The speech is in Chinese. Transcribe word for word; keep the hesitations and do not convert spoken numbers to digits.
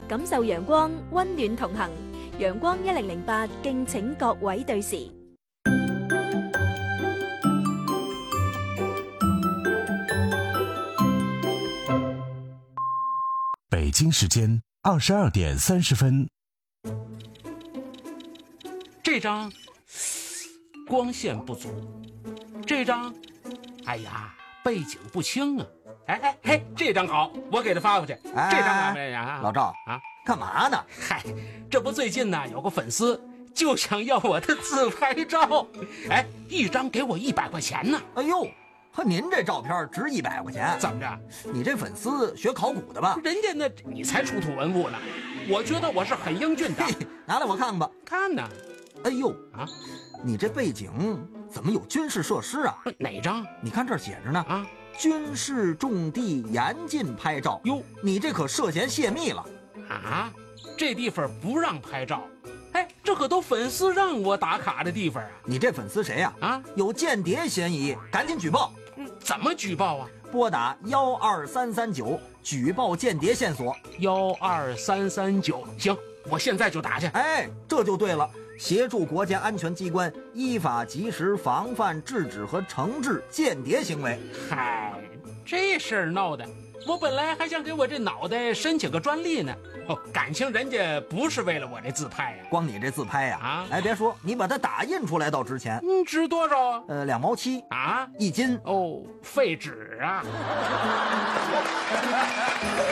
感受陽光，溫暖同行。陽光一零零八，敬請各位對時。 北京时间二十二点三十分。 这张光线不足，这张，哎呀，背景不清啊。哎哎嘿，这张好，我给他发过去。 哎、 这张哪位呀？ 老赵啊， 干嘛呢？ 嗨，这不最近呢有个粉丝就想要我的自拍照，哎，一张给我一百块钱呢。 哎呦，和您这照片值一百块钱？ 怎么着？ 你这粉丝学考古的吧？ 人家那你才出土文物呢，我觉得我是很英俊的。 拿来我看看吧。 看呢。 哎呦啊， 你这背景怎么有军事设施啊？ 哪张？ 你看这儿写着呢啊， 军事重地严禁拍照。 哟， 你这可涉嫌泄密了啊！这地方不让拍照。哎，这可都粉丝让我打卡的地方啊！ 你这粉丝谁呀？ 啊， 有间谍嫌疑，赶紧举报。 怎么举报啊？ 拨打幺二三三九举报间谍线索。 幺二三三九，行，我现在就打去。 哎，这就对了，协助国家安全机关依法及时防范、制止和惩治间谍行为。 嗨，这事儿闹的，我本来还想给我这脑袋申请个专利呢。哦，感情人家不是为了我这自拍呀、啊， 光你这自拍呀、啊， 啊， 哎，别说，你把它打印出来倒值钱。 嗯，值多少啊？ 呃，两毛七啊， 一斤。 哦，废纸啊。